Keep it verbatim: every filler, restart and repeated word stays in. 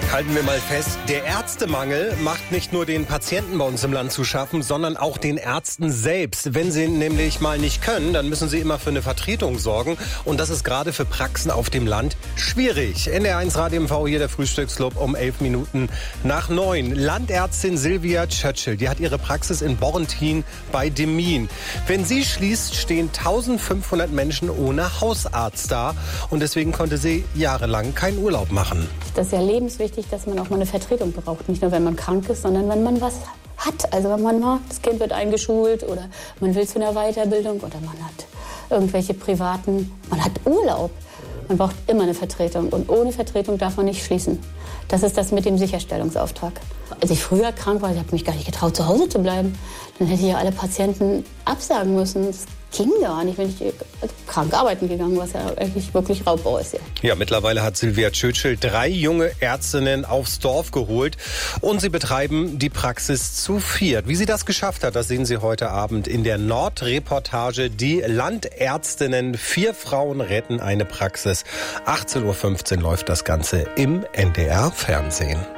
Halten wir mal fest, der Ärztemangel macht nicht nur den Patienten bei uns im Land zu schaffen, sondern auch den Ärzten selbst. Wenn sie nämlich mal nicht können, dann müssen sie immer für eine Vertretung sorgen. Und das ist gerade für Praxen auf dem Land schwierig. N D R eins Radio M V, hier der Frühstücksclub um elf Minuten nach neun. Landärztin Silvia Churchill, die hat ihre Praxis in Borrentin bei Demmin. Wenn sie schließt, stehen eintausendfünfhundert Menschen ohne Hausarzt da. Und deswegen konnte sie jahrelang keinen Urlaub machen. Das ist ja lebenswichtig, dass man auch mal eine Vertretung braucht. Nicht nur, wenn man krank ist, sondern wenn man was hat. Also wenn man mal, das Kind wird eingeschult oder man will zu einer Weiterbildung oder man hat irgendwelche privaten, man hat Urlaub. Man braucht immer eine Vertretung und ohne Vertretung darf man nicht schließen. Das ist das mit dem Sicherstellungsauftrag. Als ich früher krank war, ich habe mich gar nicht getraut, zu Hause zu bleiben. Dann hätte ich ja alle Patienten absagen müssen. Das ging gar nicht, wenn ich krank arbeiten gegangen, was ja eigentlich wirklich Raubbau ist. Ja, ja, mittlerweile hat Silvia Churchill drei junge Ärztinnen aufs Dorf geholt und sie betreiben die Praxis zu viert. Wie sie das geschafft hat, das sehen Sie heute Abend in der Nordreportage. Die Landärztinnen, vier Frauen retten eine Praxis. achtzehn Uhr fünfzehn läuft das Ganze im N D R Fernsehen.